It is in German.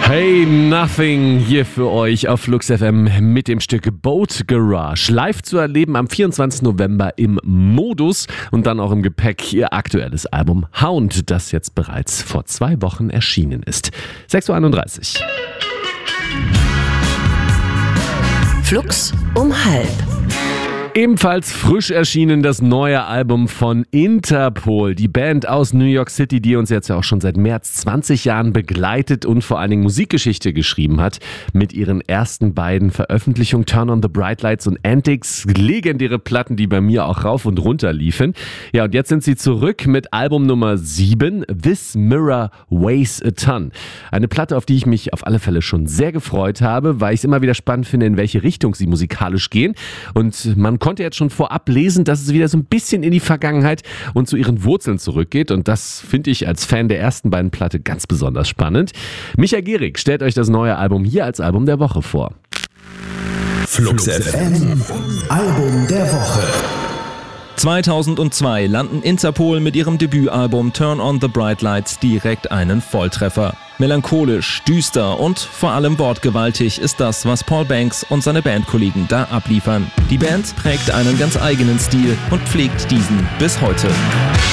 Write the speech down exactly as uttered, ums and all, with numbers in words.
Hey, Nothing hier für euch auf Flux F M mit dem Stück Boat Garage. Live zu erleben am vierundzwanzigsten November im Modus und dann auch im Gepäck ihr aktuelles Album Hound, das jetzt bereits vor zwei Wochen erschienen ist. sechs Uhr einunddreißig. Flux um halb. Ebenfalls frisch erschienen das neue Album von Interpol, die Band aus New York City, die uns jetzt ja auch schon seit mehr als zwanzig Jahren begleitet und vor allen Dingen Musikgeschichte geschrieben hat. Mit ihren ersten beiden Veröffentlichungen Turn on the Bright Lights und Antics, legendäre Platten, die bei mir auch rauf und runter liefen. Ja, und jetzt sind sie zurück mit Album Nummer sieben, This Mirror Weighs a Ton. Eine Platte, auf die ich mich auf alle Fälle schon sehr gefreut habe, weil ich es immer wieder spannend finde, in welche Richtung sie musikalisch gehen. Und man konnte jetzt schon vorab lesen, dass es wieder so ein bisschen in die Vergangenheit und zu ihren Wurzeln zurückgeht. Und das finde ich als Fan der ersten beiden Platte ganz besonders spannend. Micha Gehrig stellt euch das neue Album hier als Album der Woche vor. Flux F M, Album der Woche. zweitausendzwei landen Interpol mit ihrem Debütalbum Turn on the Bright Lights direkt einen Volltreffer. Melancholisch, düster und vor allem wortgewaltig ist das, was Paul Banks und seine Bandkollegen da abliefern. Die Band prägt einen ganz eigenen Stil und pflegt diesen bis heute.